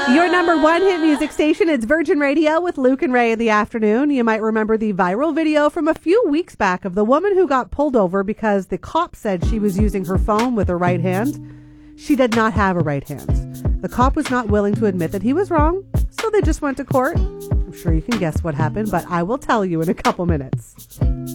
Your number one hit music station, it's Virgin Radio with Luke and Ray in the afternoon. You might remember the viral video from a few weeks back of the woman who got pulled over because the cop said she was using her phone with her right hand. She did not have a right hand. The cop was not willing to admit that he was wrong, so they just went to court. I'm sure you can guess what happened, but I will tell you in a couple minutes.